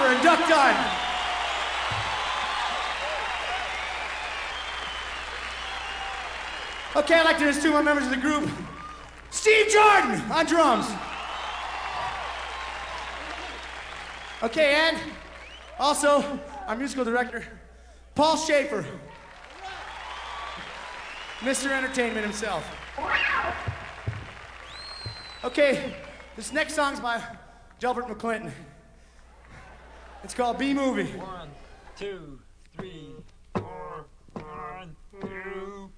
and Duck Done. Okay, I'd like to introduce two more members of the group. Steve Jordan on drums. Okay, and also our musical director, Paul Schaefer. Mr. Entertainment himself. Okay, this next song's by Delbert McClinton. It's called B-Movie. 1, 2, 3, 4. 1, 2.